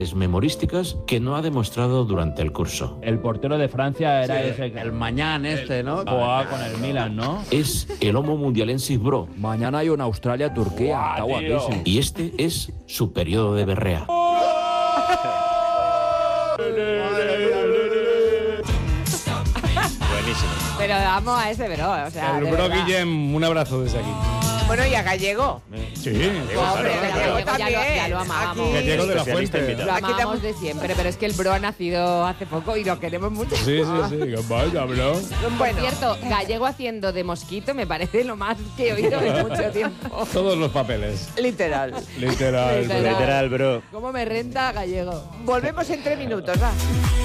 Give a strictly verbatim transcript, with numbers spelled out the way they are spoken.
memorísticas que no ha demostrado durante el curso. El portero de Francia era Sí, ese... el Mañán este, ¿no? Jugaba con el Milan, ¿no? Es el Homo mundialensis bro. Mañana hay una Australia-Turquía. Está guapísimo. Y este es su periodo de berrea. Buenísimo. Pero amo a ese bro, o sea, El de bro verdad. Guillem, un abrazo desde aquí. Bueno, y a Gallego. Sí, Hombre, Claro, Gallego ya lo- también. ya lo amábamos. Aquí- Gallego de la Especialista Fuente. invitado. Lo Aquí amábamos estamos- de siempre, pero es que el bro ha nacido hace poco y lo queremos mucho. Sí, sí, sí. Que vaya, bro. Por Bueno, cierto, Gallego haciendo de mosquito me parece lo más que he oído en mucho tiempo. Todos los papeles. literal. Literal. Literal. bro. Literal, bro. ¿Cómo me renta Gallego? Volvemos en tres minutos, va.